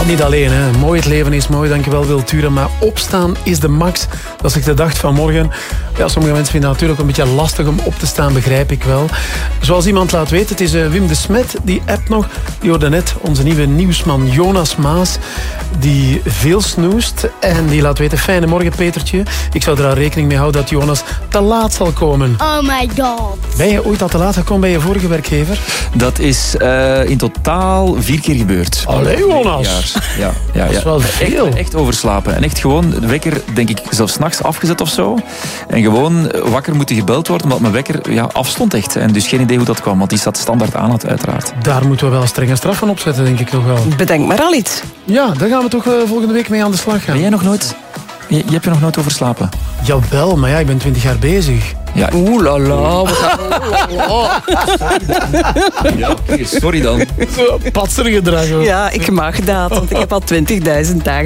niet alleen, hè. Mooi, het leven is mooi, dankjewel Wiltura. Maar opstaan is de max. Dat is echt de dag van morgen. Ja, sommige mensen vinden het natuurlijk een beetje lastig om op te staan, begrijp ik wel. Zoals iemand laat weten, het is Wim de Smet, die appt nog. Die hoorde net onze nieuwe nieuwsman Jonas Maas, die veel snoest. En die laat weten, fijne morgen Petertje. Ik zou er al rekening mee houden dat Jonas te laat zal komen. Oh my god. Ben je ooit al te laat gekomen bij je vorige werkgever? Dat is in totaal 4 keer gebeurd. Allee, Jonas. Ja. Dat is wel veel. Echt overslapen. En echt gewoon de wekker, denk ik, zelfs 's nachts afgezet of zo. En gewoon wakker moeten gebeld worden, omdat mijn wekker afstond echt. En dus geen idee hoe dat kwam, want die staat standaard aan had, uiteraard. Daar moeten we wel strenge straffen op zetten, denk ik toch wel. Bedenk maar al iets. Ja, daar gaan we toch volgende week mee aan de slag gaan. Ben jij nog nooit... Je hebt je nog nooit overslapen? Jawel, maar ja, ik ben 20 jaar bezig. Ja. Oeh la la. Ja, oké, sorry dan. Patsergedrag. Ja, ik mag dat, want ik heb al 20.000 dagen